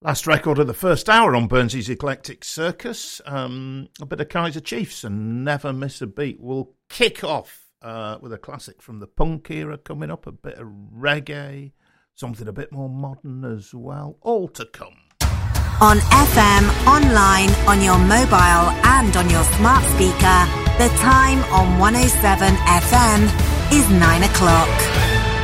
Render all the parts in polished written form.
Last record of the first hour on Burnsy's Eclectic Circus. A bit of Kaiser Chiefs and Never Miss a Beat. We'll kick off with a classic from the punk era coming up, a bit of reggae, something a bit more modern as well. All to come. On FM, online, on your mobile and on your smart speaker, the time on 107 FM is 9 o'clock.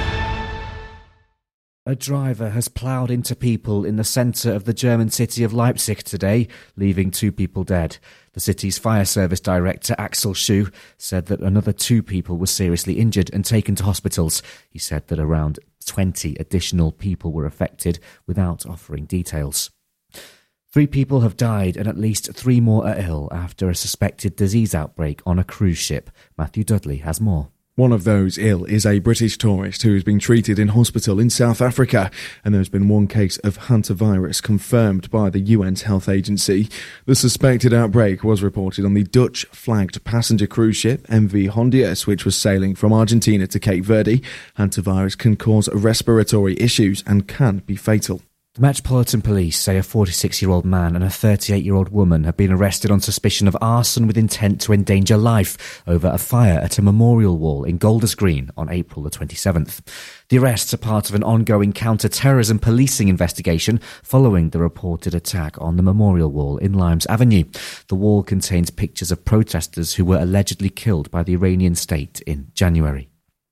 A driver has ploughed into people in the centre of the German city of Leipzig today, leaving 2 people dead. The city's fire service director, Axel Schuh, said that another 2 people were seriously injured and taken to hospitals. He said that around 20 additional people were affected, without offering details. 3 people have died and at least 3 more are ill after a suspected disease outbreak on a cruise ship. Matthew Dudley has more. One of those ill is a British tourist who has been treated in hospital in South Africa, and there's been 1 case of hantavirus confirmed by the UN's health agency. The suspected outbreak was reported on the Dutch-flagged passenger cruise ship MV Hondius, which was sailing from Argentina to Cape Verde. Hantavirus can cause respiratory issues and can be fatal. The Metropolitan Police say a 46-year-old man and a 38-year-old woman have been arrested on suspicion of arson with intent to endanger life over a fire at a memorial wall in Golders Green on April the 27th. The arrests are part of an ongoing counter-terrorism policing investigation following the reported attack on the memorial wall in Limes Avenue. The wall contains pictures of protesters who were allegedly killed by the Iranian state in January.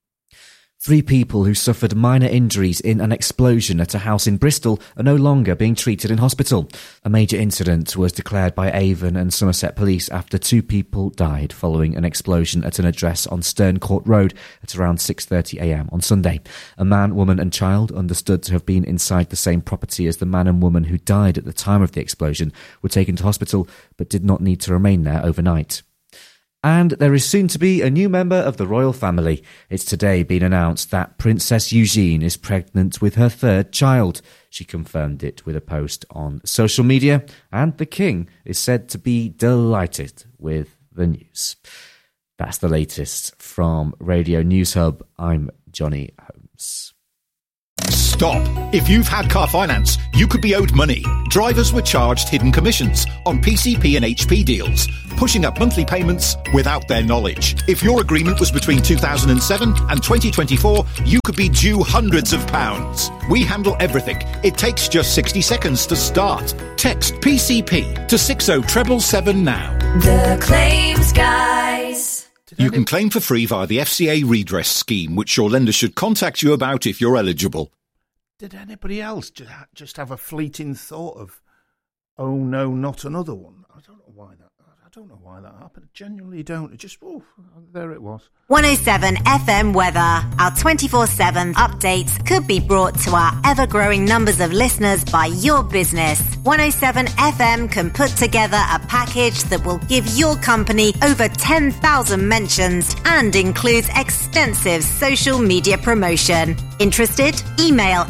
3 people who suffered minor injuries in an explosion at a house in Bristol are no longer being treated in hospital. A major incident was declared by Avon and Somerset Police after 2 people died following an explosion at an address on Stern Court Road at around 6:30 a.m. on Sunday. A man, woman and child, understood to have been inside the same property as the man and woman who died at the time of the explosion, were taken to hospital but did not need to remain there overnight. And there is soon to be a new member of the royal family. It's today been announced that Princess Eugenie is pregnant with her 3rd child. She confirmed it with a post on social media, and the king is said to be delighted with the news. That's the latest from Radio News Hub. I'm Johnny Holmes. Stop. If you've had car finance, you could be owed money. Drivers were charged hidden commissions on PCP and HP deals, pushing up monthly payments without their knowledge. If your agreement was between 2007 and 2024, you could be due hundreds of pounds. We handle everything. It takes just 60 seconds to start. Text PCP to 60777 now. The Claims Guys. You can claim for free via the FCA redress scheme, which your lender should contact you about if you're eligible. Did anybody else just have a fleeting thought of, oh no, not another one? I don't know why that happened. I genuinely don't. It just, there it was. 107 FM weather. Our 24/7 updates could be brought to our ever-growing numbers of listeners by your business. 107 FM can put together a package that will give your company over 10,000 mentions and includes extensive social media promotion. Interested? Email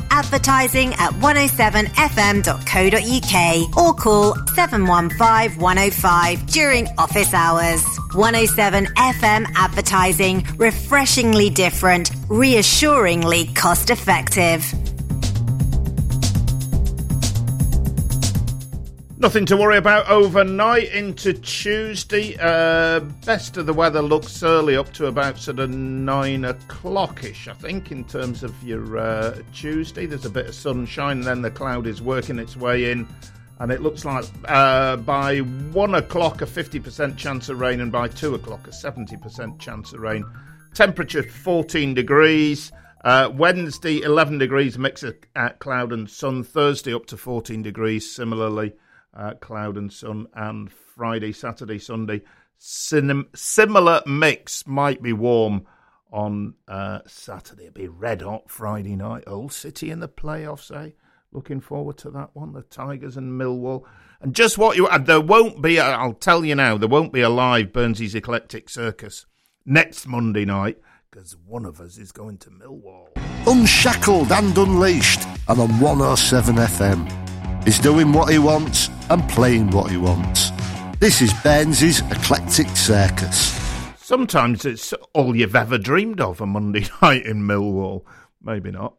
advertising@107fm.co.uk or call 715 105 during office hours. 107 FM advertising. Refreshingly different, reassuringly cost-effective. Nothing to worry about overnight into Tuesday. Best of the weather looks early up to about sort of 9 o'clock-ish, I think, in terms of your Tuesday. There's a bit of sunshine, and then the cloud is working its way in. And it looks like by 1 o'clock a 50% chance of rain, and by 2 o'clock a 70% chance of rain. Temperature 14 degrees. Wednesday 11 degrees, mix of cloud and sun. Thursday up to 14 degrees, similarly cloud and sun. And Friday, Saturday, Sunday, similar mix. Might be warm on Saturday. It'll be red hot Friday night. Hull City in the playoffs, eh? Looking forward to that one, the Tigers and Millwall. And just what there won't be, I'll tell you now, there won't be a live Burnsy's Eclectic Circus next Monday night, because one of us is going to Millwall. Unshackled and unleashed, and on 107 FM. He's doing what he wants and playing what he wants. This is Burnsy's Eclectic Circus. Sometimes it's all you've ever dreamed of, a Monday night in Millwall. Maybe not.